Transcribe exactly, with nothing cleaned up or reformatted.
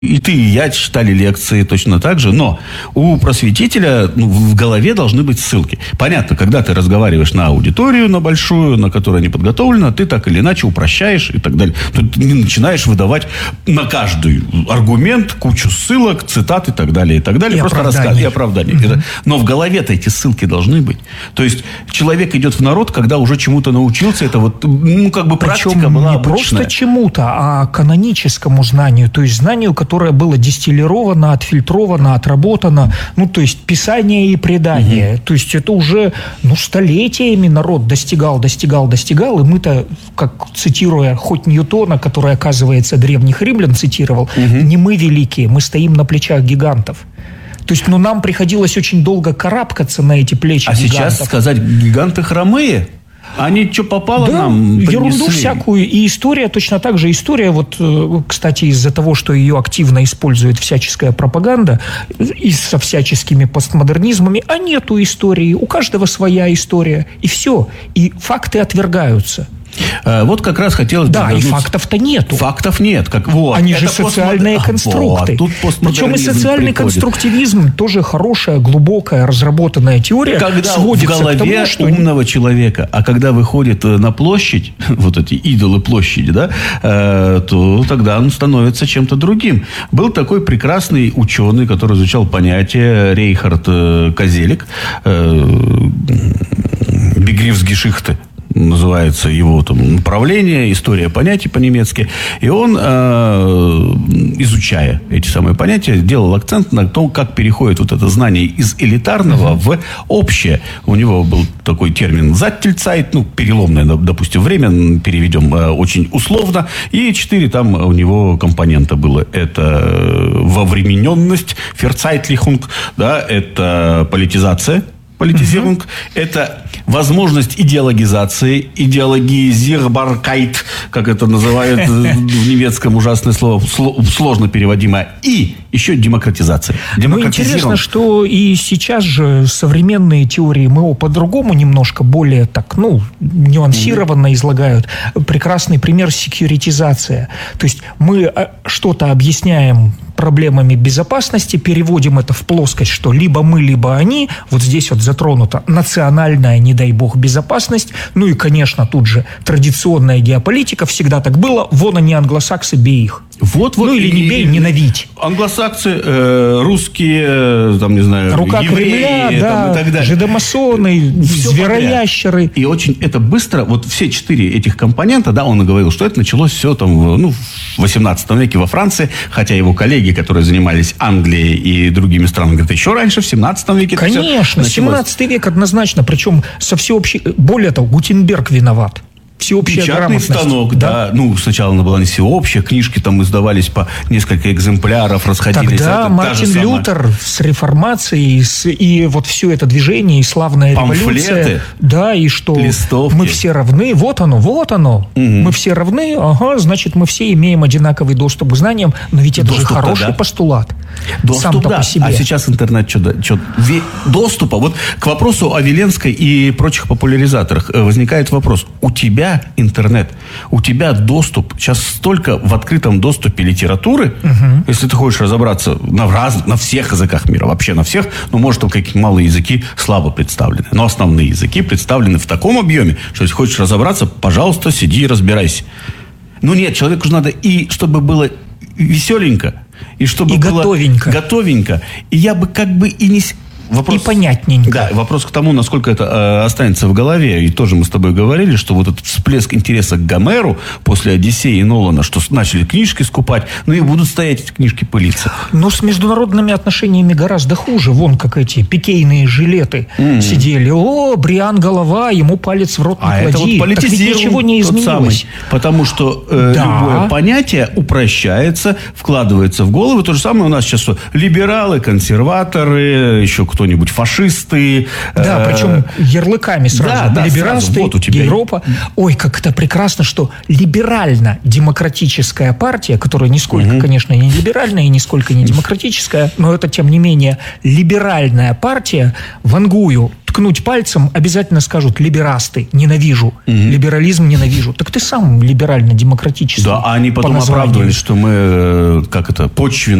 И ты, и я читали лекции точно так же, но у просветителя ну, в голове должны быть ссылки. Понятно, когда ты разговариваешь на аудиторию, на большую, на которая не подготовлена, ты так или иначе упрощаешь и так далее. Ты не начинаешь выдавать на каждый аргумент кучу ссылок, цитат и так далее, и так далее. И Просто рассказывай. И оправдание. Mm-hmm. Но в голове-то эти ссылки должны быть. То есть, человек идет в народ, когда уже чему-то научился. Это вот, ну, как бы практика Причем была не обычная. просто чему-то, а каноническому знанию. То есть, знанию, которое которое было дистиллировано, отфильтровано, отработано, ну, то есть, писание и предание. Угу. То есть, это уже, ну, столетиями народ достигал, достигал, достигал, и мы-то, как цитируя хоть Ньютона, который, оказывается, древних римлян цитировал, угу. не мы великие, мы стоим на плечах гигантов. То есть, ну, нам приходилось очень долго карабкаться на эти плечи а гигантов. А сейчас сказать, гиганты хромые? Они что попало да, нам принесли? Ерунду всякую. И история точно так же. История, вот, кстати, из-за того, что ее активно использует всяческая пропаганда и со всяческими постмодернизмами, а нету истории. У каждого своя история. И все. И факты отвергаются. Вот как раз хотелось бы... Да, и фактов-то нету. Фактов нет. Как, вот, Они же социальные постмод... конструкты. Вот, причем и социальный приходит. Конструктивизм тоже хорошая, глубокая, разработанная теория. Когда сводится в голове к тому, что... умного человека, а когда выходит на площадь, вот эти идолы площади, да, то тогда он становится чем-то другим. Был такой прекрасный ученый, который изучал понятие, Рейхард Козелик, Begriffsgeschichte называется его там направление, история понятий по-немецки. И он, э, изучая эти самые понятия, делал акцент на том, как переходит вот это знание из элитарного в общее. У него был такой термин «заттельцайт», ну, переломное, допустим, время, переведем э, очень условно. И четыре там у него компонента было. Это вовремененность, «ферцайтлихунг», да, это политизация, политизирование, uh-huh. это возможность идеологизации, идеологизирбаркайт, как это называют в немецком, ужасное слово, сложно переводимое, и еще демократизация. Ну, интересно, что и сейчас же современные теории МО по-другому немножко более так, ну, нюансированно uh-huh. излагают. Прекрасный пример – секьюритизация. То есть мы что-то объясняем проблемами безопасности, переводим это в плоскость, что либо мы, либо они. Вот здесь вот затронута национальная, не дай бог, безопасность. Ну и, конечно, тут же традиционная геополитика. Всегда так было. Вон они, англосаксы, бей их. Вот, вот, ну или не бей, ненавидь. Англосаксы, э, русские, там, не знаю, рука евреи, Кремля, да, там, и так далее. Жидомасоны, звероящеры. И очень это быстро, вот все четыре этих компонента, да, он говорил, что это началось все там, ну, в восемнадцатом веке во Франции, хотя его коллеги, которые занимались Англией и другими странами, говорят, еще раньше, в семнадцатом веке. Конечно, семнадцатый век однозначно, причем со всеобщей, более того, Гутенберг виноват. Всеобщая печатный станок, да. да. Ну, сначала она была не всеобщая, книжки там издавались по несколько экземпляров, расходились. Тогда это, Мартин Лютер с реформацией, с, и вот все это движение, и славная памфлеты, революция. Да, и что листовки. Мы все равны, вот оно, вот оно. Угу. Мы все равны, ага, значит, мы все имеем одинаковый доступ к знаниям, но ведь это доступ, же хороший да. постулат. Доступ, сам-то да. по себе. А сейчас интернет что-то... что доступа. Вот к вопросу о Веленской и прочих популяризаторах возникает вопрос. У тебя интернет, у тебя доступ, сейчас столько в открытом доступе литературы, угу. если ты хочешь разобраться на, раз, на всех языках мира, вообще на всех, ну, может, там какие-то малые языки слабо представлены, но основные языки представлены в таком объеме, что если хочешь разобраться, пожалуйста, сиди и разбирайся. Ну, нет, человеку же надо и чтобы было веселенько, и чтобы и было готовенько. готовенько. И я бы как бы и не... Вопрос, и понятненько. Да, вопрос к тому, насколько это э, останется в голове. И тоже мы с тобой говорили, что вот этот всплеск интереса к Гомеру после «Одиссеи» и Нолана, что начали книжки скупать, ну и будут стоять эти книжки пылиться. Но с международными отношениями гораздо хуже. Вон как эти пикейные жилеты mm-hmm. сидели. О, Бриан голова, ему палец в рот не а клади. Это вот политизирован, так ведь ничего не изменилось. Самый, потому что э, да. любое понятие упрощается, вкладывается в голову. То же самое у нас сейчас что? Либералы, консерваторы, еще кто кто-нибудь фашисты. Да, э, причем ярлыками сразу. Да, да, либерасты, сразу. Вот у тебя... Европа. Ой, как это прекрасно, что либерально-демократическая партия, которая нисколько, угу. конечно, не либеральная и нисколько не демократическая, но это, тем не менее, либеральная партия, вангую, ткнуть пальцем, обязательно скажут: либерасты, ненавижу, угу. либерализм ненавижу. Так ты сам либерально-демократический. Да, а они потом оправдывались, что мы, как это, почвенно